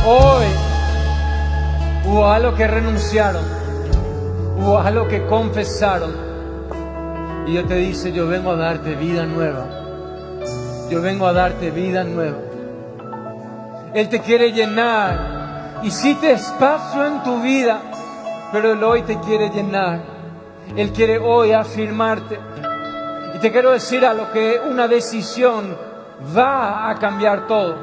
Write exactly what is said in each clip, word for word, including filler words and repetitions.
Hoy hubo algo que renunciaron, hubo algo que confesaron, y Dios te dice: yo vengo a darte vida nueva. Yo vengo a darte vida nueva. Él te quiere llenar. Hiciste espacio en tu vida, pero Él hoy te quiere llenar. Él quiere hoy afirmarte. Y te quiero decir algo, que una decisión va a cambiar todo.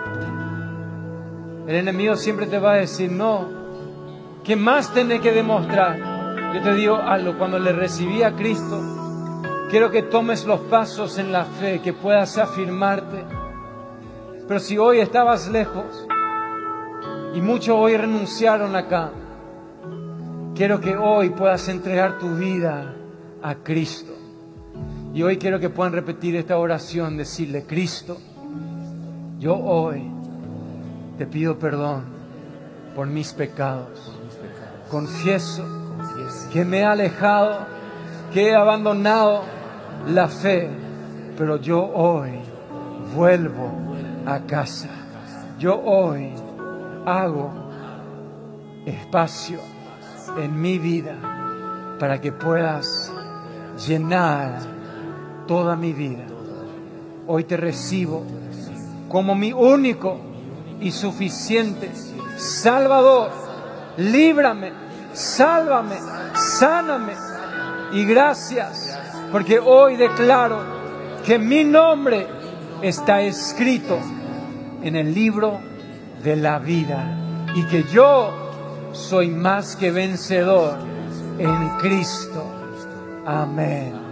El enemigo siempre te va a decir: no, ¿qué más tenés que demostrar? Yo te digo algo, cuando le recibí a Cristo, quiero que tomes los pasos en la fe, que puedas afirmarte. Pero si hoy estabas lejos, y muchos hoy renunciaron acá, quiero que hoy puedas entregar tu vida a Cristo. Y hoy quiero que puedan repetir esta oración, decirle: Cristo, yo hoy te pido perdón por mis pecados. Confieso que me he alejado, que he abandonado la fe, pero yo hoy vuelvo a casa. Yo hoy hago espacio en mi vida para que puedas llenar toda mi vida. Hoy te recibo como mi único y suficiente Salvador. Líbrame, sálvame, sáname. Y gracias, porque hoy declaro que mi nombre está escrito en el libro de la vida, y que yo soy más que vencedor en Cristo. Amén.